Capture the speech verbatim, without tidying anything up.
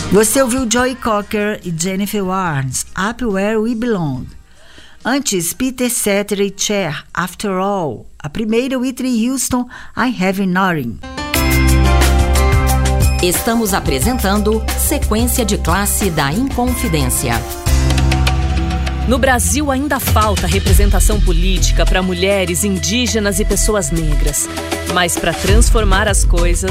Você ouviu Joey Cocker e Jennifer Warnes, Up Where We Belong. Antes, Peter Cetera e Cher, After All. A primeira, Whitney Houston, I Have Nothing. Estamos apresentando Sequência de Classe da Inconfidência. No Brasil ainda falta representação política para mulheres, indígenas e pessoas negras. Mas para transformar as coisas,